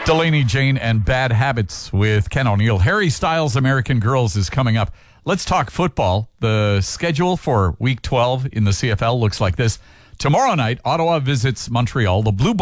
Delaney Jane and Bad Habits with Ken O'Neill. Harry Styles' American Girls is coming up. Let's talk football. The schedule for Week 12 in the CFL looks like this. Tomorrow night, Ottawa visits Montreal. The Blue